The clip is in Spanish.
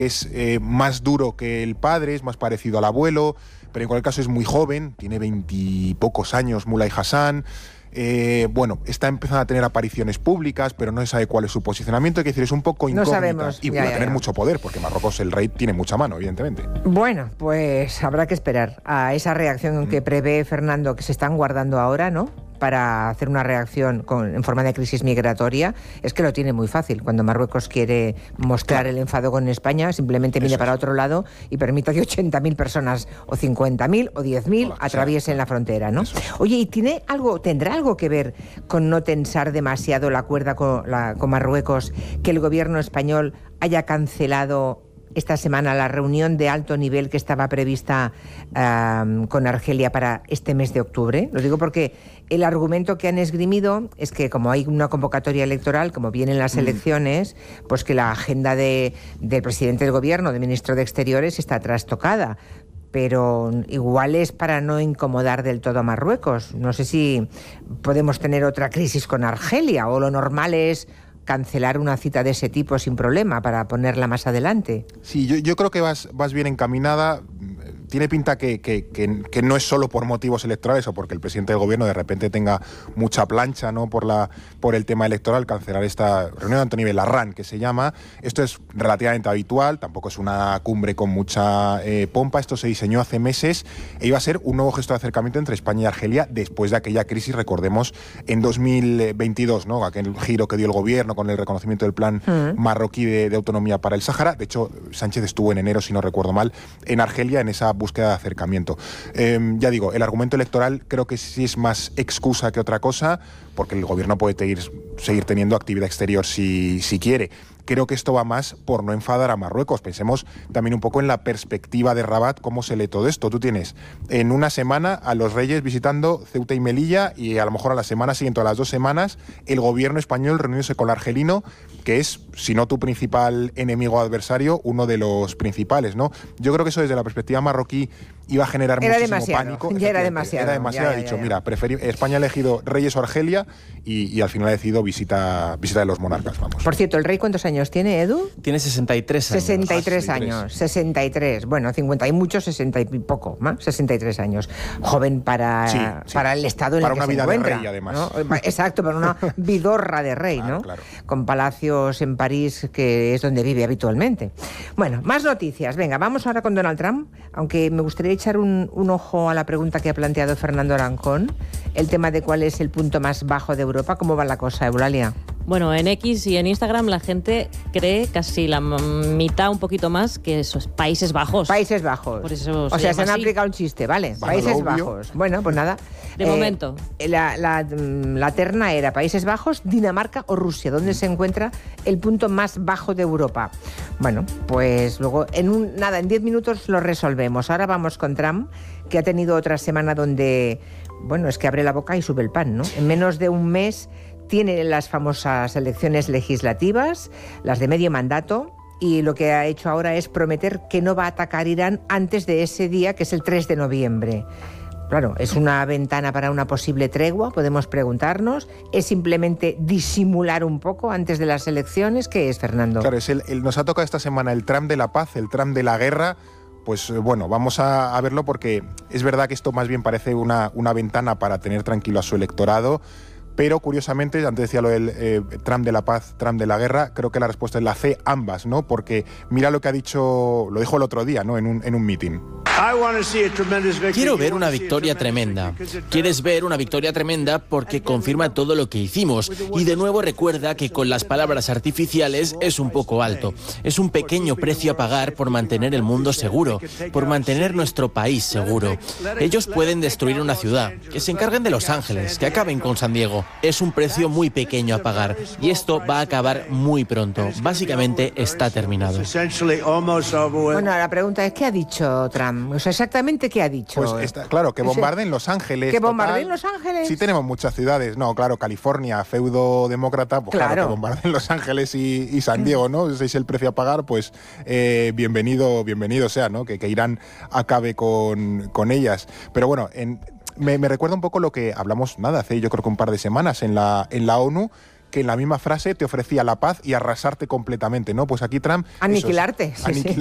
es más duro que el padre, es más parecido al abuelo, pero en cualquier caso es muy joven, tiene 20 y pocos años, Mulay Hassan. Está empezando a tener apariciones públicas, pero no se sabe cuál es su posicionamiento. Hay que decir, es un poco incógnita. No sabemos. Y puede tener mucho poder, porque Marruecos, el rey, tiene mucha mano, evidentemente. Bueno, pues habrá que esperar a esa reacción que prevé Fernando, que se están guardando ahora, ¿no?, para hacer una reacción en forma de crisis migratoria. Es que lo tiene muy fácil. Cuando Marruecos quiere mostrar el enfado con España, simplemente mire para otro lado y permita que 80.000 personas, o 50.000, o 10.000 atraviesen la frontera, ¿no? Oye, ¿y tendrá algo que ver con no tensar demasiado la cuerda con Marruecos que el gobierno español haya cancelado esta semana la reunión de alto nivel que estaba prevista con Argelia para este mes de octubre? Lo digo porque el argumento que han esgrimido es que como hay una convocatoria electoral, como vienen las elecciones, pues que la agenda del presidente del gobierno, del ministro de Exteriores, está trastocada. Pero igual es para no incomodar del todo a Marruecos. No sé si podemos tener otra crisis con Argelia, o lo normal es cancelar una cita de ese tipo sin problema para ponerla más adelante. Sí, yo creo que vas bien encaminada. Tiene pinta que no es solo por motivos electorales o porque el presidente del gobierno de repente tenga mucha plancha, ¿no?, por el tema electoral, cancelar esta reunión de alto nivel, la RAN, que se llama. Esto es relativamente habitual, tampoco es una cumbre con mucha pompa. Esto se diseñó hace meses e iba a ser un nuevo gesto de acercamiento entre España y Argelia después de aquella crisis, recordemos, en 2022, ¿no?, aquel giro que dio el gobierno con el reconocimiento del plan marroquí de autonomía para el Sáhara. De hecho, Sánchez estuvo en enero, si no recuerdo mal, en Argelia en esa búsqueda de acercamiento. Ya digo, el argumento electoral creo que sí es más excusa que otra cosa, porque el gobierno puede seguir teniendo actividad exterior si quiere. Creo que esto va más por no enfadar a Marruecos. Pensemos también un poco en la perspectiva de Rabat, cómo se lee todo esto. Tú tienes en una semana a los reyes visitando Ceuta y Melilla, y a lo mejor a la semana siguiente o a las 2 semanas el gobierno español reuniéndose con el argelino, que es, si no tu principal enemigo o adversario, uno de los principales, ¿no? Yo creo que eso desde la perspectiva marroquí iba a generar muchísimo pánico. Era demasiado. Ha dicho, mira, España ha elegido Reyes o Argelia y al final ha decidido visita de los monarcas, vamos. Por cierto, ¿el rey cuántos años tiene, Edu? Tiene 63 años. 63 años, 63. Bueno, 50 y mucho, 60 y poco, ¿no? 63 años. Joven para el estado en el que se encuentra. Para una vida de rey, además. ¿No? Exacto, para una vidorra de rey, ¿no? Claro. Con palacios en París, que es donde vive habitualmente. Bueno, más noticias. Venga, vamos ahora con Donald Trump, aunque me gustaría echar un ojo a la pregunta que ha planteado Fernando Arancón, el tema de cuál es el punto más bajo de Europa. ¿Cómo va la cosa, Eulalia? Bueno, en X y en Instagram la gente cree casi la mitad, un poquito más, que esos Países Bajos. Países Bajos. Por eso o sea, se han aplicado un chiste, ¿vale? Países Bajos. Bueno, pues nada. De momento. La terna era Países Bajos, Dinamarca o Rusia, donde se encuentra el punto más bajo de Europa. Bueno, pues luego, en 10 minutos lo resolvemos. Ahora vamos con Trump, que ha tenido otra semana donde, bueno, es que abre la boca y sube el pan, ¿no? En menos de un mes tiene las famosas elecciones legislativas, las de medio mandato, y lo que ha hecho ahora es prometer que no va a atacar Irán antes de ese día, que es el 3 de noviembre. Claro, ¿es una ventana para una posible tregua? Podemos preguntarnos. ¿Es simplemente disimular un poco antes de las elecciones? ¿Qué es, Fernando? Claro, nos ha tocado esta semana el Trump de la paz, el Trump de la guerra. Pues bueno, vamos a verlo, porque es verdad que esto más bien parece una ventana para tener tranquilo a su electorado. Pero curiosamente, antes decía lo del Trump de la paz, Trump de la guerra, creo que la respuesta es la C, ambas, ¿no? Porque mira lo que lo dijo el otro día, ¿no?, en un meeting. Quiero ver una victoria tremenda. Quieres ver una victoria tremenda porque confirma todo lo que hicimos y de nuevo recuerda que con las palabras artificiales es un poco alto. Es un pequeño precio a pagar por mantener el mundo seguro, por mantener nuestro país seguro. Ellos pueden destruir una ciudad, que se encarguen de Los Ángeles, que acaben con San Diego. Es un precio muy pequeño a pagar y esto va a acabar muy pronto. Básicamente está terminado. Bueno, la pregunta es, ¿qué ha dicho Trump? O sea, exactamente qué ha dicho. Pues claro, que bombarden Los Ángeles. ¿Que bombarden Los Ángeles? Sí, tenemos muchas ciudades. No, claro, California, feudo demócrata, pues claro, que bombarden Los Ángeles y San Diego, ¿no? Ese es el precio a pagar, pues bienvenido sea, ¿no? Que Irán acabe con ellas. Pero bueno, me recuerda un poco lo que hablamos, hace yo creo que un par de semanas en la ONU, que en la misma frase te ofrecía la paz y arrasarte completamente, ¿no? Pues aquí Trump... Aniquilarte, sí.